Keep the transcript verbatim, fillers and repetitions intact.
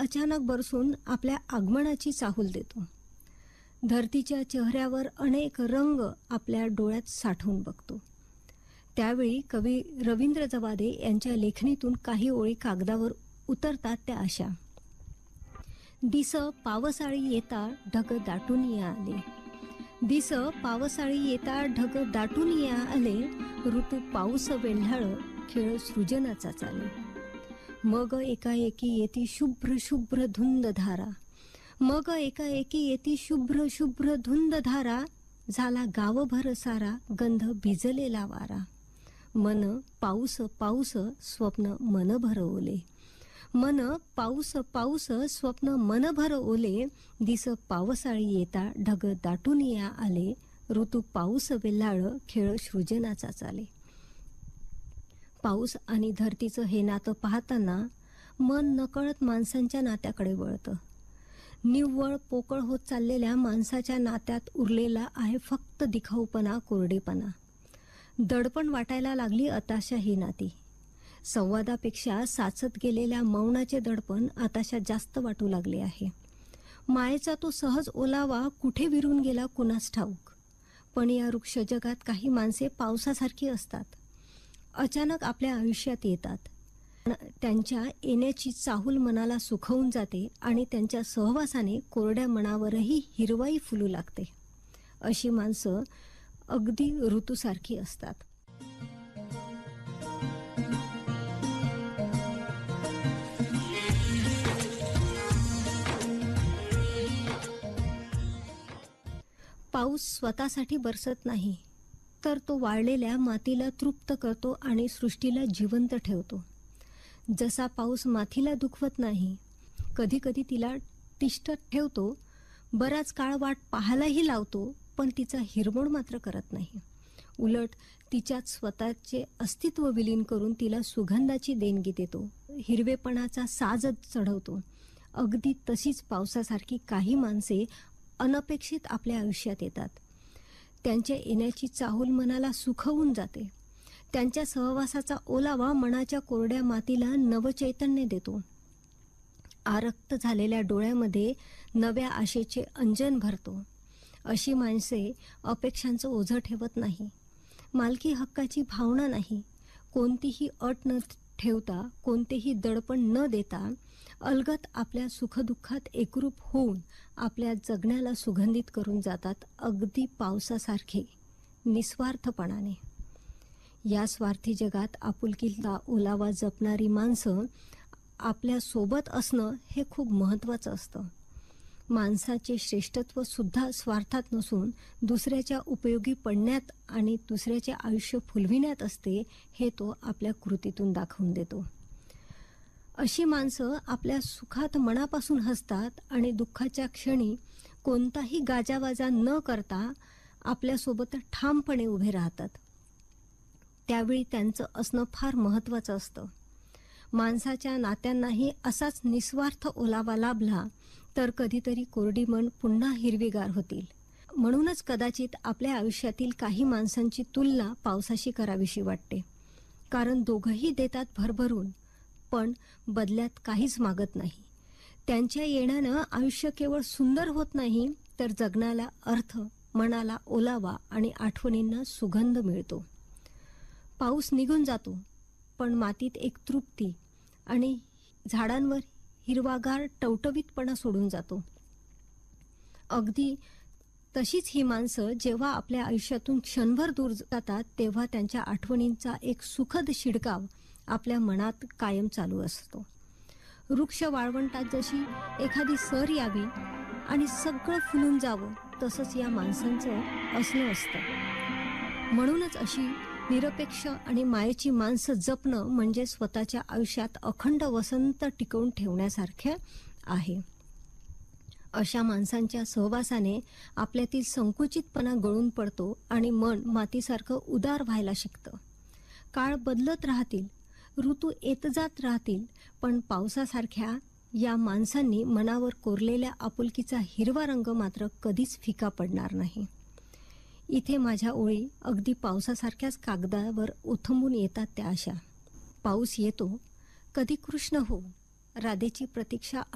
अचानक बरसून आपल्या आगमनाची चाहूल देतो. धरतीच्या चेहऱ्यावर अनेक रंग आपल्या डोळ्यात साठवून बघतो. त्यावेळी कवी रवींद्र जवादे यांच्या लेखणीतून काही ओळी कागदावर उतरतात त्या अशा. दिस पावसाळी येता ढग दाटून या आले. दिस पावसाळी येता ढग दाटून या आले. ऋतू पाऊस वेल्हाळ खेळ सृजनाचा चाले. मग एकाएकी येती शुभ्र शुभ्र धुंद धारा. मग एकाएकी येती शुभ्र शुभ्र धुंद धारा. झाला गावभर सारा गंध भिजलेला वारा. मन पाऊस पाऊस स्वप्न मनभर ओले. मन पाऊस पाऊस स्वप्न मनभर ओले. दिस पावसाळी येता ढग दाटून या आले. ऋतू पाऊस वेल्हाळ खेळ सृजनाचा चाले. पाऊस आणि धरतीचं हे नातं पाहताना मन नकळत माणसांच्या नात्याकडे वळतं. निव्वळ पोकळ होत चाललेल्या माणसाच्या नात्यात उरलेला आहे फक्त दिखाऊपणा, कोरडेपणा. दडपण वाटायला लागली आताशा ही नाती. संवादापेक्षा साचत गेलेल्या मौनाचे दडपण आताशा जास्त वाटू लागले आहे. मायेचा तो सहज ओलावा कुठे विरून गेला कुणास ठाऊक. पण या वृक्ष जगात काही माणसे पावसासारखी असतात. अचानक आपल्या आयुष्यात येतात. त्यांच्या येण्याची चाहूल मनाला सुखवून जाते आणि त्यांच्या सहवासाने कोरड्या मनावरही हिरवाई फुलू लागते. अशी माणसं अगदी ऋतूसारखी असतात. पाऊस स्वतःसाठी बरसत नाही, तर तो वाळलेल्या मातीला तृप्त करतो आणि सृष्टीला जिवंत ठेवतो. जसा पाऊस मातीला दुखवत नाही, कधी कधी तिला तिष्ठत ठेवतो, बराच काळ वाट पाहायलाही लावतो, पण तिचा हिरमोड मात्र करत नाही. उलट तिच्यात स्वतःचे अस्तित्व विलीन करून तिला सुगंधाची देणगी देतो, हिरवेपणाचा साज चढवतो. अगदी तशीच पावसासारखी काही माणसे अनपेक्षित आपल्या आयुष्यात येतात. त्यांच्या येण्याची चाहूल मनाला सुखवून जाते. त्यांच्या सहवासाचा ओलावा मनाच्या कोरड्या मातीला नवचैतन्य देतो. आरक्त झालेल्या डोळ्यामध्ये नव्या आशेचे अंजन भरतो. अशी माणसे अपेक्षांचं ओझं ठेवत नाही, मालकी हक्काची भावना नाही, कोणतीही अट न ठेवता, कोणतेही दडपण न देता अलगत आपल्या सुखदुःखात एकरूप होऊन आपल्या जगण्याला सुगंधित करून जातात, अगदी पावसासारखे निस्वार्थपणाने. या स्वार्थी जगात आपुलकीचा ओलावा जपणारी माणसं आपल्या सोबत असणं हे खूप महत्त्वाचं असतं. माणसाचे श्रेष्ठत्व सुद्धा स्वार्थात नसून दुसऱ्याच्या उपयोगी पडण्यात आणि दुसऱ्याचे आयुष्य फुलविण्यात असते, हे तो आपल्या कृतीतून दाखवून देतो. अशी माणसं आपल्या सुखात मनापासून हसतात आणि दुःखाच्या क्षणी कोणताही गाजावाजा न करता आपल्यासोबत ठामपणे उभे राहतात. त्यावेळी त्यांचं असणं फार महत्त्वाचं असतं. माणसाच्या नात्यांनाही असाच निस्वार्थ ओलावा लाभला तर कधीतरी कोरडी मन पुन्हा हिरवीगार होतील. म्हणूनच कदाचित आपल्या आयुष्यातील काही माणसांची तुलना पावसाशी करावीशी वाटते. कारण दोघंही देतात भरभरून, पण बदल्यात काहीच मागत नाही. त्यांच्या येण्यानं आयुष्य केवळ सुंदर होत नाही, तर जगण्याला अर्थ, मनाला ओलावा आणि आठवणींना सुगंध मिळतो. पाऊस निघून जातो, पण मातीत एक तृप्ती आणि झाडांवर हिरवागार टवटवीतपणा सोडून जातो. अगदी तशीच ही माणसं जेव्हा आपल्या आयुष्यातून क्षणभर दूर जातात, तेव्हा त्यांच्या आठवणींचा एक सुखद शिडकाव आपल्या मनात कायम चालू असतो. वृक्ष वाळवंटात जशी एखादी सर यावी आणि सगळं फुलून जावं, तसंच या माणसांचं असणं असतं. म्हणूनच अशी निरपेक्ष आणि मायेची माणसं जपणं म्हणजे स्वतःच्या आयुष्यात अखंड वसंत टिकवून ठेवण्यासारखे आहे. अशा माणसांच्या सहवासाने आपल्यातील संकुचितपणा गळून पडतो आणि मन मातीसारखं उदार व्हायला शिकतं. काळ बदलत राहतील, ऋतू येत जात राहतील, पण पावसासारख्या या माणसांनी मनावर कोरलेल्या आपुलकीचा हिरवा रंग मात्र कधीच फिका पडणार नाही. इथे माझ्या ओळी अगदी पावसासारख्याच कागदावर ओथंबून येतात त्या अशा. पाऊस येतो, कधी कृष्ण हो, राधेची प्रतीक्षा